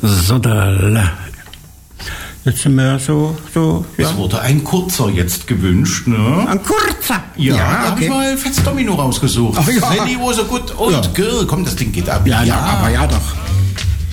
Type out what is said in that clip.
Sodderle. Jetzt sind wir so, ja. Es wurde ein kurzer jetzt gewünscht, ne? Ein kurzer? Ja, da habe ich mal Fats Domino rausgesucht. Ach ja. Sally was so good und Girl. Komm, das Ding geht ab. Ja, aber ja doch.